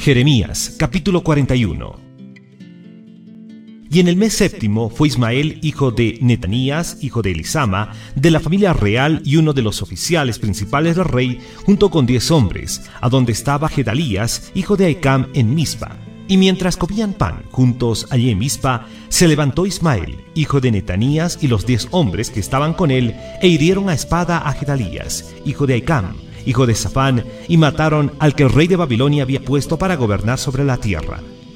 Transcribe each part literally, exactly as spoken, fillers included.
Jeremías, capítulo cuarenta y uno. Y en el mes séptimo fue Ismael, hijo de Netanías, hijo de Elisama, de la familia real y uno de los oficiales principales del rey, junto con diez hombres, a donde estaba Gedalías, hijo de Ahicam, en Mizpa. Y mientras comían pan juntos allí en Mizpa, se levantó Ismael, hijo de Netanías, y los diez hombres que estaban con él, e hirieron a espada a Gedalías, hijo de Ahicam, hijo de Safán, y mataron al que el rey de Babilonia había puesto para gobernar sobre la tierra.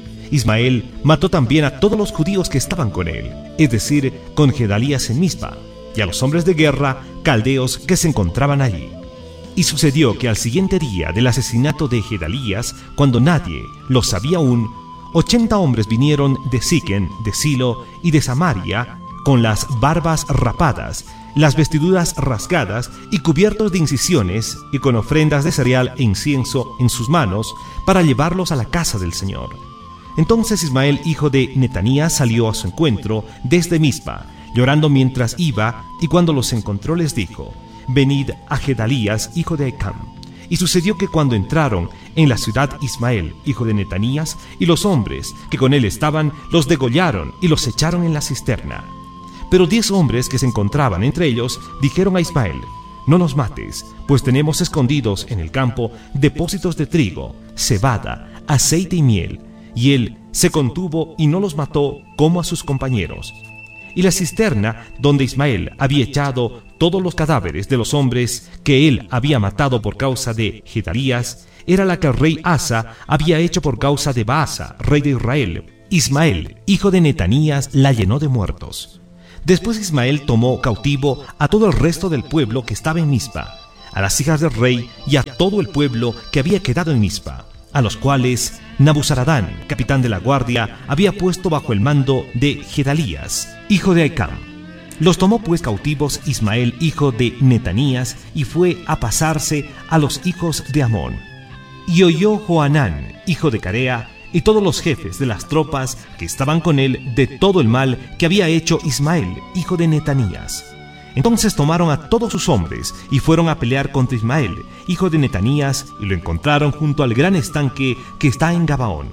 Ismael mató también a todos los judíos que estaban con él, es decir, con Gedalías en Mizpa, y a los hombres de guerra caldeos que se encontraban allí. Y sucedió que al siguiente día del asesinato de Gedalías, cuando nadie lo sabía aún, ochenta hombres vinieron de Siquem, de Silo y de Samaria, con las barbas rapadas, las vestiduras rasgadas y cubiertos de incisiones, y con ofrendas de cereal e incienso en sus manos, para llevarlos a la casa del Señor. Entonces Ismael, hijo de Netanías, salió a su encuentro desde Mizpa, llorando mientras iba, y cuando los encontró les dijo: «Venid a Gedalías, hijo de Ahicam». Y sucedió que cuando entraron en la ciudad, Ismael, hijo de Netanías, y los hombres que con él estaban, los degollaron y los echaron en la cisterna. Pero diez hombres que se encontraban entre ellos dijeron a Ismael: «No nos mates, pues tenemos escondidos en el campo depósitos de trigo, cebada, aceite y miel». Y él se contuvo y no los mató como a sus compañeros. Y la cisterna donde Ismael había echado todos los cadáveres de los hombres que él había matado por causa de Gedalías, era la que el rey Asa había hecho por causa de Baasa, rey de Israel. Ismael, hijo de Netanías, la llenó de muertos. Después Ismael tomó cautivo a todo el resto del pueblo que estaba en Mizpa, a las hijas del rey y a todo el pueblo que había quedado en Mizpa, a los cuales Nabuzaradán, capitán de la guardia, había puesto bajo el mando de Gedalías, hijo de Ahicam. Los tomó pues cautivos Ismael, hijo de Netanías, y fue a pasarse a los hijos de Amón. Y oyó Johanán, hijo de Carea, y todos los jefes de las tropas que estaban con él de todo el mal que había hecho Ismael, hijo de Netanías. Entonces tomaron a todos sus hombres y fueron a pelear contra Ismael, hijo de Netanías, y lo encontraron junto al gran estanque que está en Gabaón.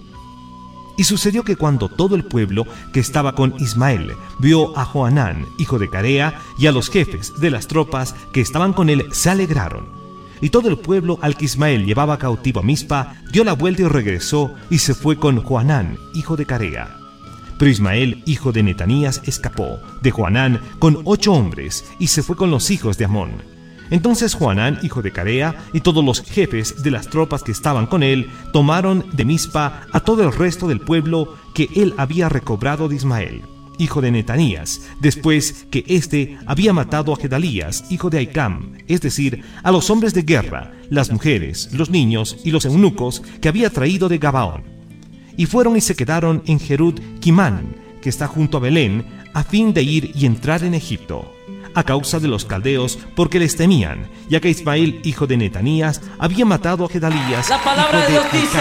Y sucedió que cuando todo el pueblo que estaba con Ismael vio a Johanán, hijo de Carea, y a los jefes de las tropas que estaban con él, se alegraron. Y todo el pueblo al que Ismael llevaba cautivo a Mizpa dio la vuelta y regresó, y se fue con Johanán, hijo de Carea. Pero Ismael, hijo de Netanías, escapó de Johanán con ocho hombres y se fue con los hijos de Amón. Entonces Johanán, hijo de Carea, y todos los jefes de las tropas que estaban con él, tomaron de Mizpa a todo el resto del pueblo que él había recobrado de Ismael, hijo de Netanías, después que éste había matado a Gedalías, hijo de Ahicam, es decir, a los hombres de guerra, las mujeres, los niños y los eunucos que había traído de Gabaón. Y fueron y se quedaron en Jerut Quimán, que está junto a Belén, a fin de ir y entrar en Egipto, a causa de los caldeos, porque les temían, ya que Ismael, hijo de Netanías, había matado a Gedalías, La palabra hijo de de Dios dice: